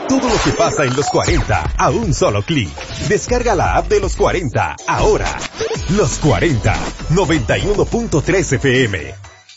Todo lo que pasa en los 40 a un solo clic. Descarga la app de los 40 ahora. Los 40, 91.3 FM.